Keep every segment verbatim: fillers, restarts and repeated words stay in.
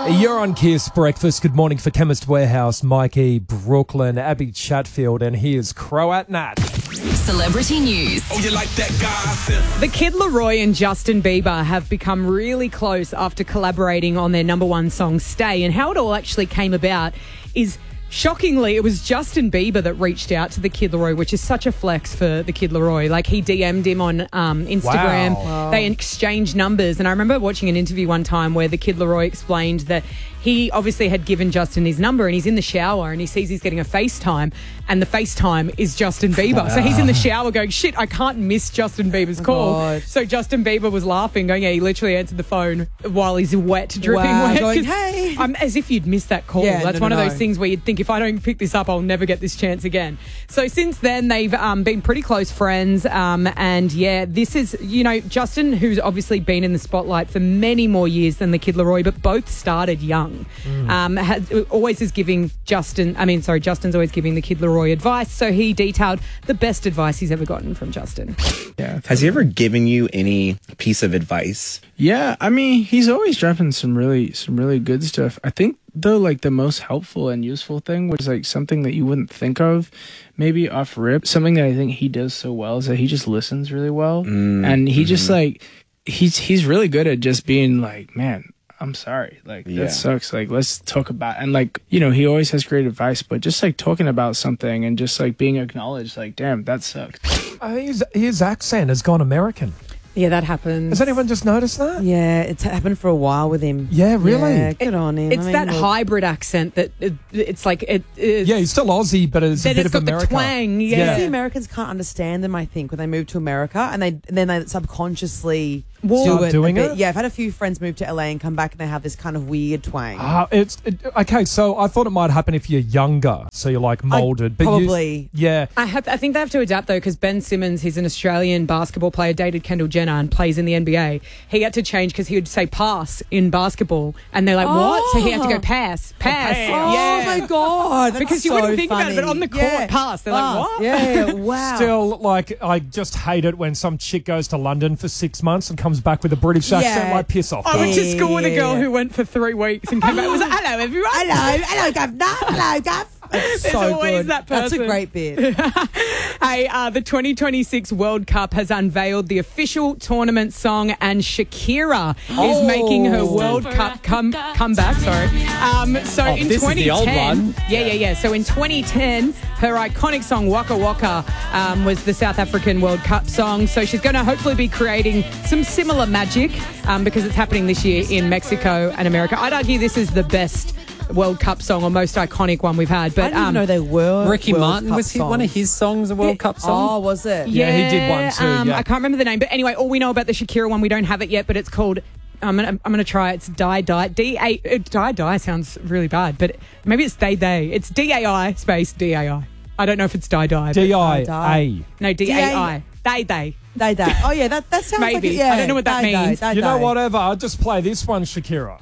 You're on Kiss Breakfast. Good morning for Chemist Warehouse, Mikey, Brooklyn, Abby Chatfield, and here's Croat Nat. Celebrity news. Oh, you like that gossip? The Kid Laroi and Justin Bieber have become really close after collaborating on their number one song, Stay. And how it all actually came about is, shockingly, it was Justin Bieber that reached out to the Kid Laroi, which is such a flex for the Kid Laroi. Like, he D M'd him on um, Instagram. Wow. Wow. They exchanged numbers. And I remember watching an interview one time where the Kid Laroi explained that he obviously had given Justin his number and he's in the shower and he sees he's getting a FaceTime and the FaceTime is Justin Bieber. Wow. So he's in the shower going, shit, I can't miss Justin Bieber's call. God. So Justin Bieber was laughing, going, yeah, he literally answered the phone while he's wet, dripping wow. wet. Going, hey. Um, as if you'd missed that call. Yeah, That's no, one no, of those no. things where you'd think, if I don't pick this up, I'll never get this chance again. So since then, they've um, been pretty close friends. Um, and yeah, this is, you know, Justin, who's obviously been in the spotlight for many more years than the Kid Laroi, but both started young. Mm. Um, has, always is giving Justin, I mean, sorry, Justin's always giving the Kid Laroi advice. So he detailed the best advice he's ever gotten from Justin. Yeah. Has he ever given you any piece of advice? Yeah, I mean, he's always dropping some really, some really good stuff. I think, though, like the most helpful and useful thing was like something that you wouldn't think of, maybe off rip. Something that I think he does so well is that he just listens really well, mm, and he mm-hmm. just like he's he's really good at just being like, man, I'm sorry, like yeah. that sucks. Like, let's talk about, and like, you know, he always has great advice, but just like talking about something and just like being acknowledged, like, damn, that sucks. Uh, his, his accent has gone American. Yeah, that happens. Has anyone just noticed that? Yeah, it's happened for a while with him. Yeah, really? Yeah, good it, on him. It's I mean, that look. hybrid accent that it, it's like it is. Yeah, he's still Aussie, but it's a Then bit it's of got America. the twang. Yeah. Yeah. The Americans can't understand them, I think, when they move to America, and they and then they subconsciously Well, do Start it. doing a bit. it? Yeah, I've had a few friends move to L A and come back and they have this kind of weird twang. Uh, it's it, okay. So I thought it might happen if you're younger, so you're like molded. But probably. you, yeah. I have. I think they have to adapt though, because Ben Simmons, he's an Australian basketball player, dated Kendall Jenner and plays in the N B A. He had to change because he would say pass in basketball, and they're like, Oh. what? So he had to go pass, pass. Oh Yeah. my god! That's Because you so wouldn't think about it, but funny. on the court, Yeah. pass. They're like, Pass. what? Yeah, wow. Still, like, I just hate it when some chick goes to London for six months and comes back with a British accent. Yeah. Like, piss off. I went to Yeah. school with a girl who went for three weeks and came back and was like, hello, everyone. Hello, hello, Governor. Hello, Gov. That's There's so always good. that That's a person. great bit. Hey, uh, the twenty twenty-six World Cup has unveiled the official tournament song, and Shakira Oh. is making her World Cup come comeback. Sorry. Um, so Oh, in this is twenty ten, the old one. yeah, yeah, yeah. So in twenty ten, her iconic song Waka Waka um, was the South African World Cup song. So she's going to hopefully be creating some similar magic um, because it's happening this year in Mexico and America. I'd argue this is the best World Cup song or most iconic one we've had. I But didn't even um, know they were. Ricky World Martin, Cup was he one of songs. his songs a World Cup song? Oh, was it? Yeah, he did one too, Um, yeah. I can't remember the name, but anyway, all we know about the Shakira one, we don't have it yet, but it's called. I'm gonna, I'm gonna try. It's Die Die D A. uh, Die Die sounds really bad, but maybe it's Day Day. It's D A I space D A I. I don't know if it's Die Die. D but- I Die. A. No, D A I. Day Day. They do. Oh yeah, that that sounds like Maybe. it, yeah. I don't know what that They do, means. they You know, do. whatever. I'll just play this one, Shakira.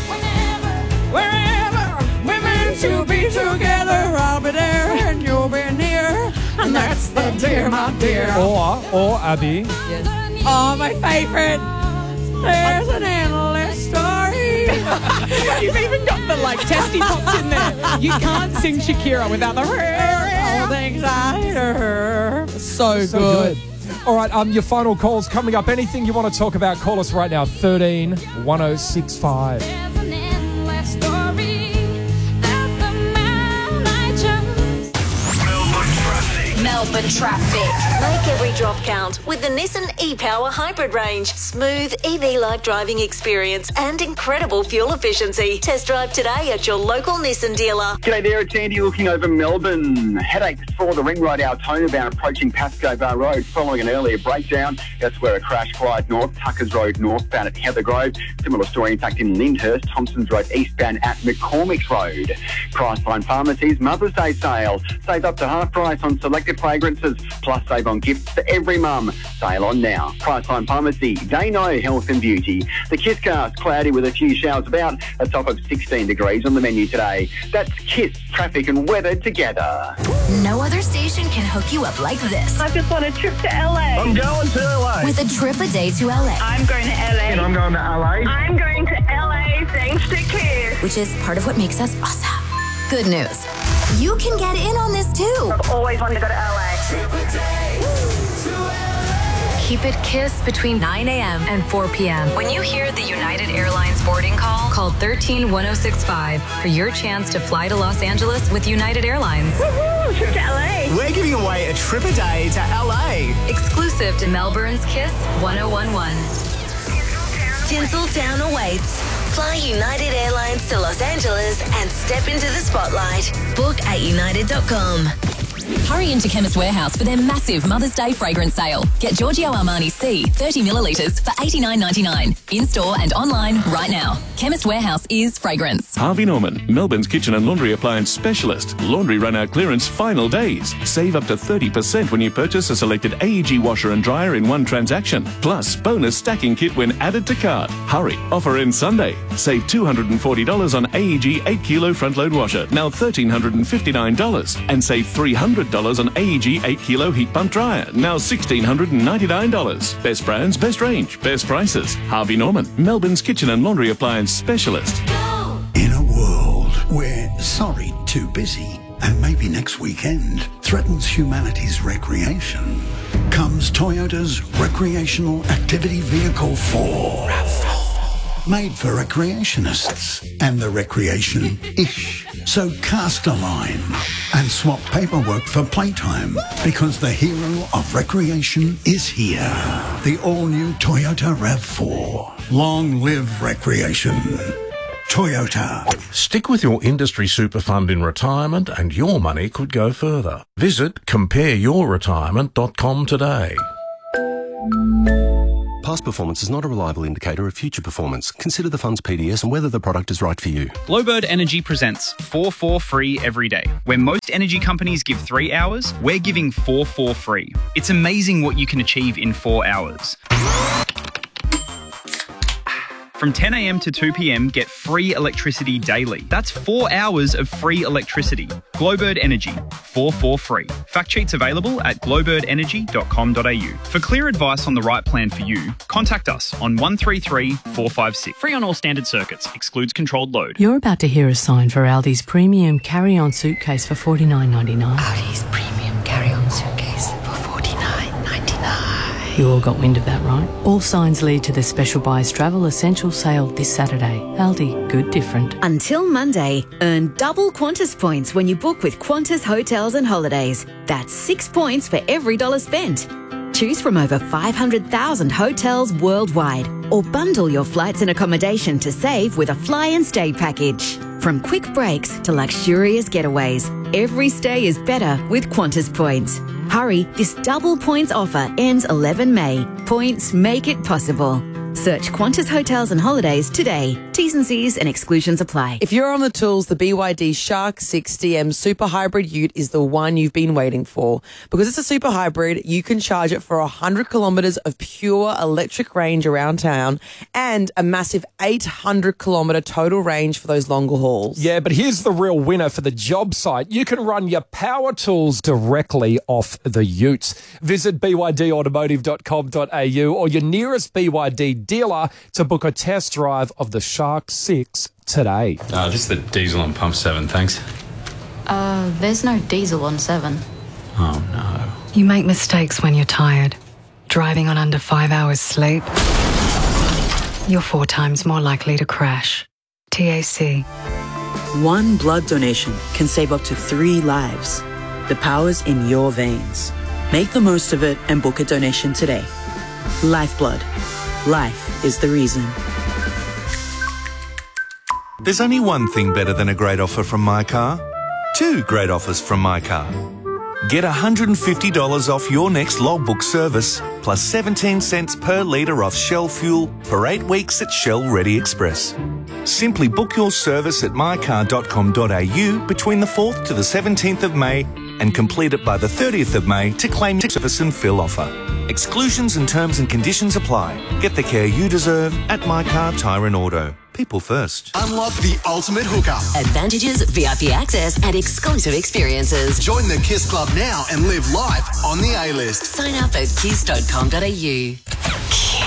Wherever we're meant to be together, I'll be there and you'll be near, and that's the dear, my dear. Or, or Abby. Oh, my favorite. There's an endless story. You've even got the like testy pops in there. You can't sing Shakira without the. All things I heard. So, So good. good. All right, um, your final calls coming up. Anything you want to talk about, call us right now. thirteen one oh six five. Melbourne traffic. Make every drop count with the Nissan e-Power Hybrid range. Smooth E V-like driving experience and incredible fuel efficiency. Test drive today at your local Nissan dealer. G'day there, it's Andy looking over Melbourne. Headaches for the Ring Road Altona bound approaching Pascoe Bar Road following an earlier breakdown. That's where a crash Clyde North, Tuckers Road northbound at Heather Grove. Similar story in fact in Lyndhurst, Thompson's Road eastbound at McCormick's Road. Priceline Pharmacy's Mother's Day sale. Save up to half price on selected fragrances, plus save on gifts for every mum. Sale on now. Priceline Pharmacy, they know health and beauty. The Kiss Cast, cloudy with a few showers about, a top of sixteen degrees on the menu today. That's Kiss, traffic and weather together. No other station can hook you up like this. I just want a trip to L A. I'm going to L A. With a trip a day to L A. I'm going to L A. And I'm going to L A. I'm going to L A thanks to Kiss. which is part of what makes us awesome. Good news. You can get in on this too. I've always wanted to go to L A. Keep it KISS between nine a.m. and four p.m. When you hear the United Airlines boarding call, call one three one oh six five for your chance to fly to Los Angeles with United Airlines. Woohoo! Trip to L A. We're giving away a trip a day to L A. Exclusive to Melbourne's KISS one oh one one. Tinseltown awaits. Fly United Airlines to Los Angeles and step into the spotlight. Book at united dot com. Hurry into Chemist Warehouse for their massive Mother's Day fragrance sale. Get Giorgio Armani C thirty millilitres for eighty-nine ninety-nine. In-store and online right now. Chemist Warehouse is fragrance. Harvey Norman, Melbourne's kitchen and laundry appliance specialist. Laundry run-out clearance final days. Save up to thirty percent when you purchase a selected A E G washer and dryer in one transaction. Plus, bonus stacking kit when added to cart. Hurry, offer ends Sunday. Save two hundred forty dollars on A E G eight kilo front-load washer, now one thousand three hundred fifty-nine dollars. And save three hundred dollars on A E G eight kilo heat pump dryer, now one thousand six hundred ninety-nine dollars. Best brands, best range, best prices. Harvey Norman, Melbourne's kitchen and laundry appliance specialist. In a world where sorry, too busy, and maybe next weekend threatens humanity's recreation, comes Toyota's Recreational Activity Vehicle four. RAV four. Made for recreationists and the recreation-ish. So cast a line and swap paperwork for playtime, because the hero of recreation is here. The all-new Toyota RAV four. Long live recreation. Toyota. Stick with your industry super fund in retirement and your money could go further. Visit compare your retirement dot com today. Past performance is not a reliable indicator of future performance. Consider the fund's P D S and whether the product is right for you. Glowbird Energy presents four four free every day. Where most energy companies give three hours, we're giving four four free. It's amazing what you can achieve in four hours. From ten a.m. to two p.m, get free electricity daily. That's four hours of free electricity. Glowbird Energy, four four free. Fact sheets available at glowbird energy dot com dot a u. For clear advice on the right plan for you, contact us on one three three, four five six. Free on all standard circuits. Excludes controlled load. You're about to hear a sign for Aldi's premium carry-on suitcase for forty-nine ninety-nine. Aldi's premium carry-on suitcase for forty-nine ninety-nine. You all got wind of that, right? All signs lead to the special buys travel essential sale this Saturday. Aldi, good different. Until Monday, earn double Qantas points when you book with Qantas Hotels and Holidays. That's six points for every dollar spent. Choose from over five hundred thousand hotels worldwide, or bundle your flights and accommodation to save with a fly and stay package. From quick breaks to luxurious getaways, every stay is better with Qantas points. Hurry, this double points offer ends eleven May. Points make it possible. Search Qantas Hotels and Holidays today. T's and C's and exclusions apply. If you're on the tools, the B Y D Shark sixty M Super Hybrid Ute is the one you've been waiting for. Because it's a super hybrid, you can charge it for one hundred kilometres of pure electric range around town and a massive eight hundred kilometre total range for those longer hauls. Yeah, but here's the real winner for the job site. You can run your power tools directly off the utes. Visit b y d automotive dot com dot a u or your nearest B Y D dealer to book a test drive of the Shark six today. Uh, just the diesel on pump seven, thanks. Uh, there's no diesel on seven. Oh, no. You make mistakes when you're tired. Driving on under five hours sleep, you're four times more likely to crash. T A C. One blood donation can save up to three lives. The power's in your veins. Make the most of it and book a donation today. Lifeblood. Life is the reason. There's only one thing better than a great offer from My Car. Two great offers from My Car. Get one hundred fifty dollars off your next logbook service, plus seventeen cents per litre off Shell fuel for eight weeks at Shell Ready Express. Simply book your service at my car dot com dot a u between the fourth to the seventeenth of May and complete it by the thirtieth of May to claim your service and fill offer. Exclusions and terms and conditions apply. Get the care you deserve at My Car Tyre and Auto. People first. Unlock the ultimate hookup. Advantages, V I P access, and exclusive experiences. Join the KISS Club now and live life on the A-list. Sign up at kiss dot com dot a u.